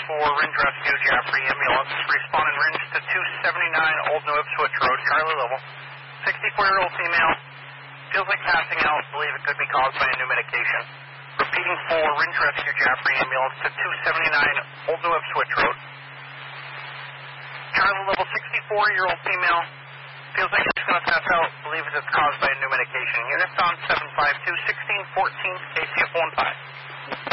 for Ringe Rescue, Jaffrey Ambulance. Responding Ringe to 279 Old New Ipswich Road, Charlie Level. 64-year-old female. Feels like passing out. Believe it could be caused by a new medication. Repeating for Ringe Rescue, Jaffrey Ambulance to 279 Old New Ipswich Road. Charlie Level, 64-year-old female. Feels like she's going to pass out. Believes it's caused by a new medication. Units on 752-1614, KCF 15.